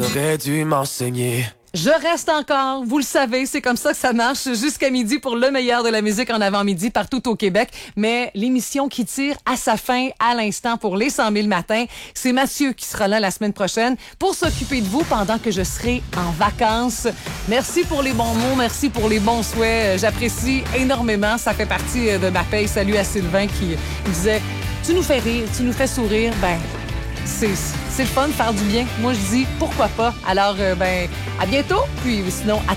T'aurais dû m'enseigner. Je reste encore, vous le savez, c'est comme ça que ça marche jusqu'à midi pour le meilleur de la musique en avant-midi partout au Québec. Mais l'émission qui tire à sa fin à l'instant pour les 100 000 matins, c'est Mathieu qui sera là la semaine prochaine pour s'occuper de vous pendant que je serai en vacances. Merci pour les bons mots, merci pour les bons souhaits. J'apprécie énormément, ça fait partie de ma paye. Salut à Sylvain qui me disait « Tu nous fais rire, tu nous fais sourire. » Ben, c'est le fun de faire du bien. Moi, je dis pourquoi pas. Alors, à bientôt. Puis sinon, à